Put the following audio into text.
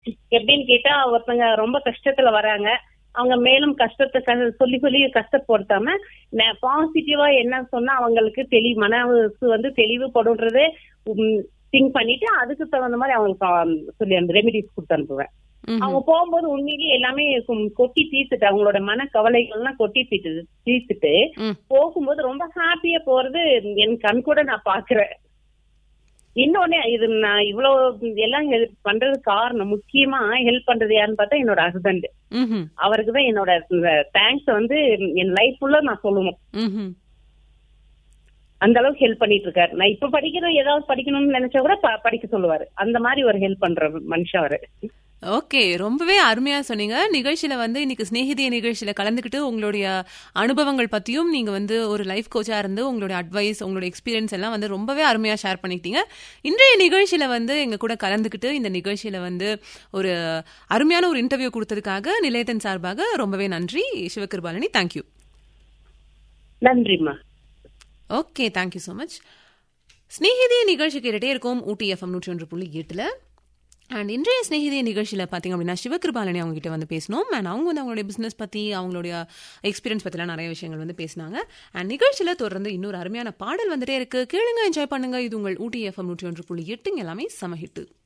எப்படின்னு கேட்டா, ஒருத்தங்க ரொம்ப கஷ்டத்துல வராங்க, அவங்க மேலும் கஷ்டத்தை சொல்லி சொல்லி கஷ்டப்படுத்தாம பாசிட்டிவா என்ன சொன்னா அவங்களுக்கு மனசு வந்து தெளிவுபடுறது திங்க் பண்ணிட்டு அதுக்கு தகுந்த மாதிரி அவங்களுக்கு சொல்லி அந்த ரெமிடிஸ் கொடுத்து அனுப்புவேன். அவங்க போகும்போது உண்மையிலேயே எல்லாமே கொட்டி தீர்த்துட்டு அவங்களோட மன கவலைகள்லாம் கொட்டி தீர்த்துட்டு போகும்போது ரொம்ப ஹாப்பியா போறது என் கண் கூட நான் பாக்குறேன். இன்னொன்னு, இது நான் இவ்வளவு எல்லாம் பண்றது காரணம், முக்கியமா ஹெல்ப் பண்றது யாருன்னு பார்த்தா என்னோட ஹஸ்பண்ட். அவருக்குதான் என்னோட தேங்க்ஸ் வந்து என் லைஃப் ஃபுல்லா நான் சொல்லணும். அந்த அளவுக்கு ஹெல்ப் பண்ணிட்டு இருக்காரு. நான் இப்ப படிக்கணும், ஏதாவது படிக்கணும்னு நினைச்சா கூட படிக்க சொல்லுவாரு. அந்த மாதிரி ஒரு ஹெல்ப் பண்ற மனுஷன் அவரு. ஓகே, ரொம்பவே அருமையா சொன்னீங்க. நிகழ்ச்சியில வந்து இன்னைக்கு ஸ்நேகிதிய நிகழ்ச்சியில கலந்துக்கிட்டு உங்களுடைய அனுபவங்கள் பத்தியும் நீங்க வந்து ஒரு லைஃப் கோச்சா இருந்து உங்களுடைய அட்வைஸ், உங்களுடைய எக்ஸ்பீரியன்ஸ் எல்லாம் வந்து ரொம்பவே அருமையா ஷேர் பண்ணிக்கிட்டீங்க. இன்றைய நிகழ்ச்சியில வந்து எங்க கூட கலந்துக்கிட்டு இந்த நிகழ்ச்சியில வந்து ஒரு அருமையான ஒரு இன்டர்வியூ கொடுத்ததுக்காக நிலையத்தின் சார்பாக ரொம்பவே நன்றி சிவகிருபாலினி. தேங்க்யூ. நன்றிம்மா. Okay, thank you so much. ஸ்நேகிதிய நிகழ்ச்சி கேட்டுட்டே இருக்கும் ஊட்டி FM 101.8. அண்ட் இன்றைய ஸ்நேகிதிய நிகழ்ச்சியில் பார்த்தீங்க அப்படின்னா சிவகிருபாலினி அவங்க கிட்ட வந்து பேசணும். அண்ட் அவங்க வந்து அவங்களுடைய பிஸ்னஸ் பற்றி, அவங்களுடைய எக்ஸ்பீரியன்ஸ் பற்றிலாம் நிறைய விஷயங்கள் வந்து பேசினாங்க. அண்ட் நிகழ்ச்சியில் தொடர்ந்து இன்னொரு அருமையான பாடல் வந்துட்டே இருக்கு, கேளுங்க, என்ஜாய் பண்ணுங்க. இது உங்கள் ஊட்டி FM 101.8, எல்லாமே சமஹிட்டு.